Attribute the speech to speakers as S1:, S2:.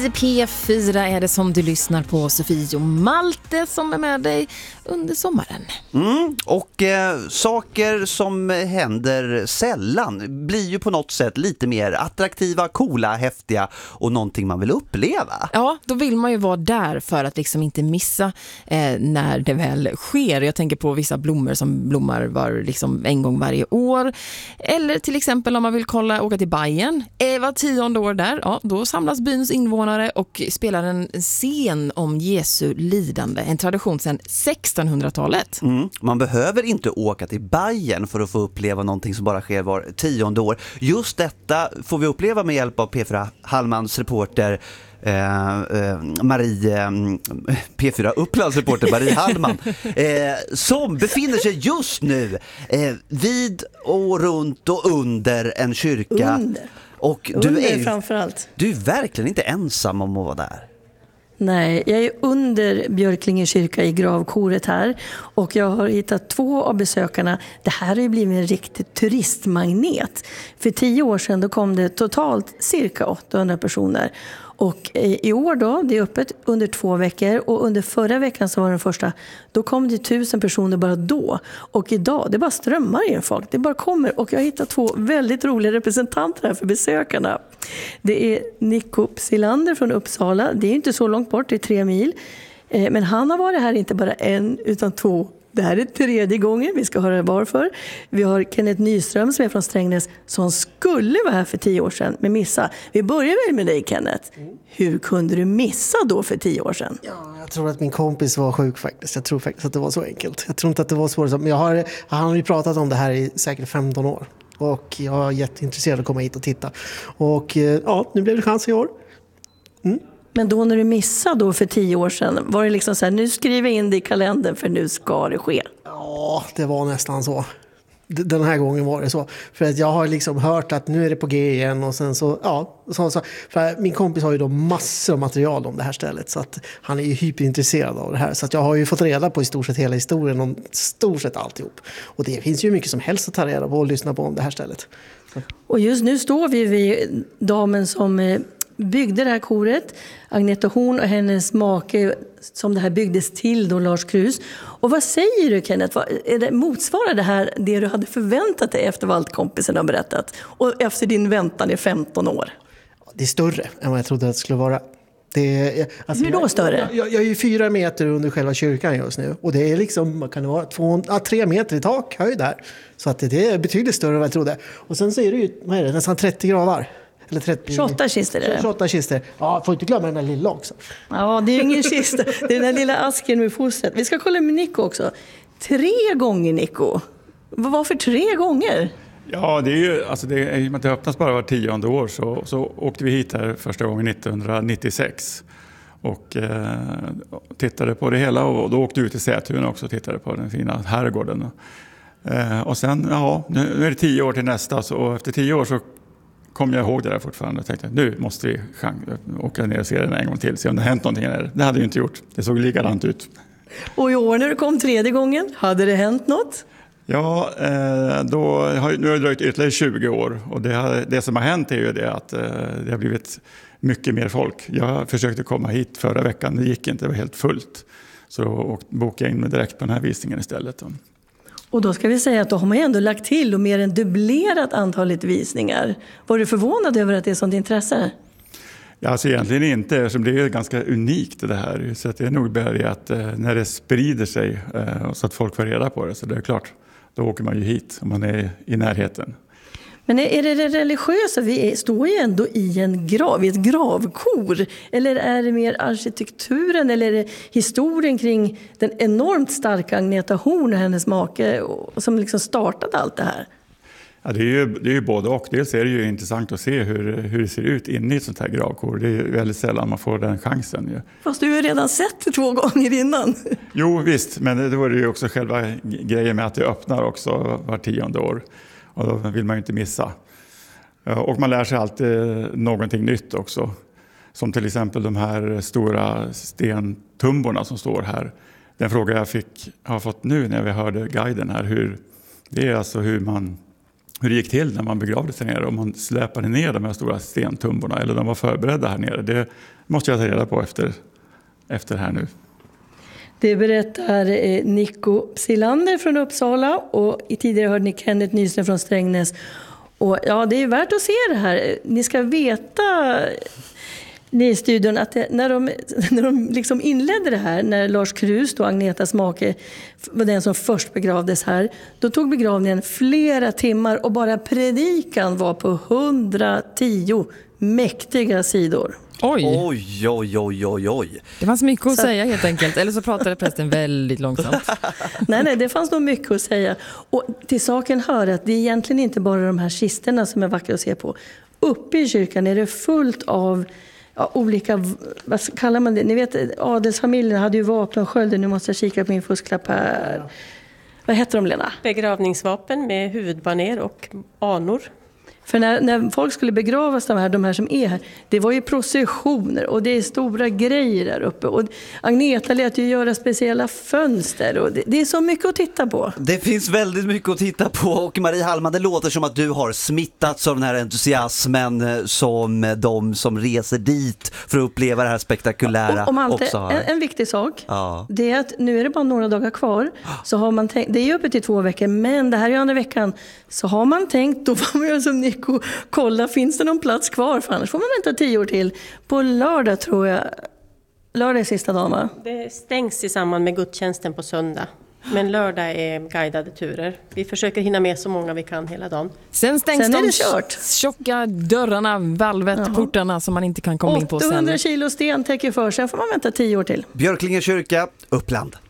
S1: I P4 är det som du lyssnar på. Sofie och Malte som är med dig under sommaren.
S2: Och saker som händer sällan blir ju på något sätt lite mer attraktiva, coola, häftiga och någonting man vill uppleva.
S1: Ja, då vill man ju vara där för att liksom inte missa när det väl sker. Jag tänker på vissa blommor som blommar liksom en gång varje år. Eller till exempel om man vill åka till Bayern. Var 10:e år där, ja, då samlas byns invånare och spelar en scen om Jesu lidande. En tradition sedan 1600-talet.
S2: Man behöver inte åka till Bayern för att få uppleva någonting som bara sker var 10:e år. Just detta får vi uppleva med hjälp av P4 Hallmans reporter P4 Upplands reporter Marie Hallman som befinner sig just nu vid och runt och under en kyrka. Och
S3: Framförallt.
S2: Du är verkligen inte ensam om att vara där.
S3: Nej, jag är under Björklinge kyrka i gravkoret här och jag har hittat 2 av besökarna. Det här har ju blivit en riktig turistmagnet. För 10 år sedan då kom det totalt cirka 800 personer. Och i år då, det är öppet under 2 veckor och under förra veckan så var den första, då kom det 1000 personer bara då. Och idag, det bara strömmar in folk, det bara kommer. Och jag har hittat 2 väldigt roliga representanter här för besökarna. Det är Nico Psylander från Uppsala, det är inte så långt bort, det är 3 mil. Men han har varit här inte bara 1 utan 2. Det här är 3:e gången, vi ska höra varför. Vi har Kenneth Nyström som är från Strängnäs som skulle vara här för 10 år sedan men missa. Vi börjar väl med dig, Kenneth. Hur kunde du missa då för 10 år sedan?
S4: Ja, jag tror att min kompis var sjuk faktiskt. Jag tror faktiskt att det var så enkelt. Jag tror inte att det var svårt. Men han har ju pratat om det här i säkert 15 år. Och jag är jätteintresserad att komma hit och titta. Och ja, nu blev det chans i år.
S3: Men då när du missade då för 10 år sedan, var det liksom så här, nu skriver jag in det i kalendern för nu ska det ske?
S4: Ja, det var nästan så. Den här gången var det så. För att jag har liksom hört att nu är det på G igen och sen så, ja. Så, för min kompis har ju då massor av material om det här stället så att han är ju hyperintresserad av det här. Så att jag har ju fått reda på i stort sett hela historien om stort sett alltihop. Och det finns ju mycket som helst att ta reda på och lyssna på om det här stället. Så.
S3: Och just nu står vi vid damen som byggde det här koret, Agneta Horn och hennes make som det här byggdes till då, Lars Krus. Och vad säger du, Kenneth? Motsvarar det här det du hade förväntat dig efter vad allt kompisen har berättat? Och efter din väntan i 15 år?
S4: Det är större än vad jag trodde att det skulle vara.
S3: Hur då större?
S4: Jag är ju 4 meter under själva kyrkan just nu. Och det är liksom, kan det vara 3 meter i tak höjd där. Så att det är betydligt större än vad jag trodde. Och sen så är det ju, vad är det, nästan 30 gravar. Eller
S3: 28 kistor är det.
S4: 28 kistor. Ja, får inte glömma den där lilla också.
S3: Ja, det är ingen kista. Det är den där lilla asken med fostret. Vi ska kolla med Nico också. 3 gånger, Nico. Varför 3 gånger?
S5: Ja, det är ju, alltså det öppnas bara var 10:e år så åkte vi hit här första gången 1996 och tittade på det hela och då åkte vi ut till Sätun också och tittade på den fina herrgården. Och sen, ja, nu är det 10 år till nästa och efter 10 år så kom jag ihåg det där fortfarande och tänkte nu måste vi åka ner och se den en gång till, se om det har hänt någonting där. Det hade ju inte gjort, det såg likadant ut.
S3: Och i år när du kom 3:e gången, hade det hänt något?
S5: Ja, nu har det dröjt ytterligare 20 år och det som har hänt är ju det att det har blivit mycket mer folk. Jag försökte komma hit förra veckan, det gick inte, det var helt fullt. Så bokade jag in mig direkt på den här visningen istället.
S3: Och då ska vi säga att då har man ju ändå lagt till och mer än dubblerat antalet visningar. Var du förvånad över att det är sånt intresse?
S5: Ja, alltså egentligen inte, eftersom det är ganska unikt det här. Så att det är nog bara det att när det sprider sig så att folk får reda på det, så det är klart, då åker man ju hit om man är i närheten.
S3: Men är det religiösa? Vi står ju ändå i ett gravkor. Eller är det mer arkitekturen eller är det historien kring den enormt starka Agneta Horn och hennes make som liksom startade allt det här?
S5: Ja, det är ju både och. Dels är det ju intressant att se hur det ser ut inne i ett sånt här gravkor. Det är väldigt sällan man får den chansen. Ja.
S3: Fast du har ju redan sett det 2 gånger innan.
S5: Jo visst, men det var ju också själva grejen med att det öppnar också var 10:e år. Och då vill man ju inte missa. Och man lär sig alltid någonting nytt också. Som till exempel de här stora stentumborna som står här. Den fråga jag har fått nu när vi hörde guiden här. Det är alltså hur man hur det gick till när man begravde sig nere, om man släpade ner de här stora stentumborna eller de var förberedda här nere. Det måste jag ta reda på efter här nu.
S3: Det berättar Nico Psilander från Uppsala och tidigare hörde ni Kenneth Nysner från Strängnäs. Och ja, det är värt att se det här. Ni ska veta, ni i studion, att när de liksom inledde det här, när Lars Krus, då Agnetas make, var den som först begravdes här, då tog begravningen flera timmar och bara predikan var på 110 mäktiga sidor.
S2: Oj.
S1: Det fanns mycket att säga helt enkelt. Eller så pratade prästen väldigt långsamt.
S3: Nej, det fanns nog mycket att säga. Och till saken hör att det är egentligen inte bara de här kisterna som är vackra att se på. Uppe i kyrkan är det fullt av olika, vad kallar man det? Ni vet, adelsfamiljen hade ju vapen och skölder. Nu måste jag kika på min fusklapp här. Vad heter de, Lena?
S6: Begravningsvapen med huvudbaner och anor.
S3: För när folk skulle begravas, de här som är här, det var ju processioner och det är stora grejer där uppe. Och Agneta lät ju göra speciella fönster och det är så mycket att titta på.
S2: Det finns väldigt mycket att titta på, och Marie Hallman, det låter som att du har smittats av den här entusiasmen som de som reser dit för att uppleva det här spektakulära
S3: och Malte,
S2: också har.
S3: En viktig sak,
S2: Ja.
S3: det är att nu är det bara några dagar kvar, så har man tänkt, det är ju uppe till 2 veckor, men det här är ju andra veckan, så har man tänkt, då får man göra som Nico, kolla, finns det någon plats kvar, för annars får man vänta 10 år till. På lördag tror jag, lördag är sista dagen, va?
S6: Det stängs i samband med gudstjänsten på söndag. Men lördag är guidade turer. Vi försöker hinna med så många vi kan hela dagen.
S1: Sen stängs
S3: Sen är
S1: de
S3: det kört.
S1: tjocka dörrarna, valvet, portarna som man inte kan komma in på sen.
S3: 800 kilo sten täcker för, sen får man vänta 10 år till.
S2: Björklinge kyrka, Uppland.